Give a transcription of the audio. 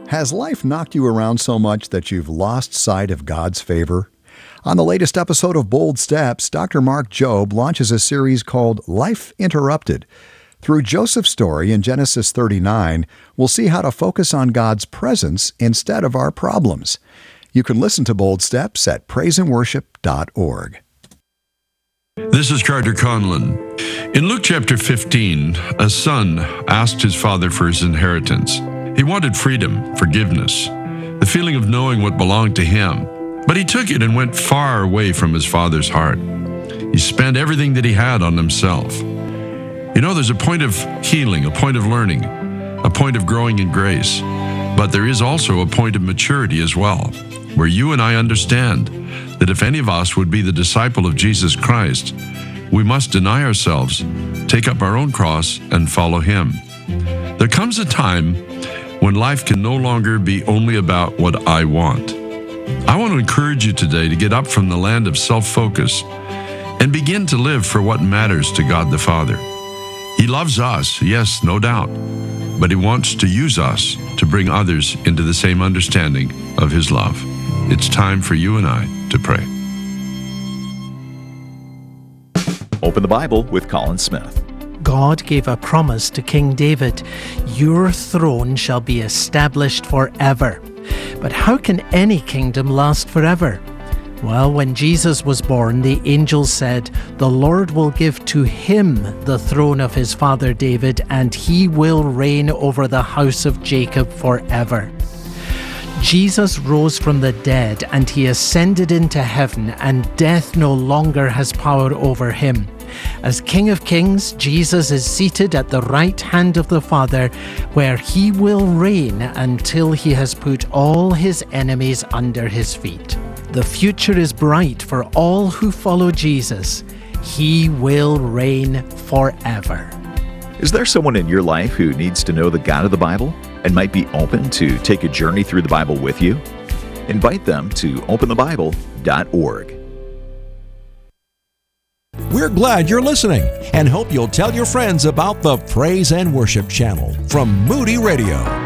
Has life knocked you around so much that you've lost sight of God's favor? On the latest episode of Bold Steps, Dr. Mark Jobe launches a series called Life Interrupted. Through Joseph's story in Genesis 39, we'll see how to focus on God's presence instead of our problems. You can listen to Bold Steps at praiseandworship.org. This is Carter Conlon. In Luke chapter 15, a son asked his father for his inheritance. He wanted freedom, forgiveness, the feeling of knowing what belonged to him. But he took it and went far away from his father's heart. He spent everything that he had on himself. You know, there's a point of healing, a point of learning, a point of growing in grace. But there is also a point of maturity as well, where you and I understand that if any of us would be the disciple of Jesus Christ, we must deny ourselves, take up our own cross, and follow him. There comes a time when life can no longer be only about what I want. I want to encourage you today to get up from the land of self-focus and begin to live for what matters to God the Father. He loves us, yes, no doubt, but he wants to use us to bring others into the same understanding of his love. It's time for you and I to pray. Open the Bible with Colin Smith. God gave a promise to King David, "Your throne shall be established forever." But how can any kingdom last forever? Well, when Jesus was born, the angels said, "The Lord will give to him the throne of his father David, and he will reign over the house of Jacob forever." Jesus rose from the dead, and he ascended into heaven, and death no longer has power over him. As King of Kings, Jesus is seated at the right hand of the Father, where he will reign until he has put all his enemies under his feet. The future is bright for all who follow Jesus. He will reign forever. Is there someone in your life who needs to know the God of the Bible and might be open to take a journey through the Bible with you? Invite them to openthebible.org. We're glad you're listening and hope you'll tell your friends about the Praise and Worship channel from Moody Radio.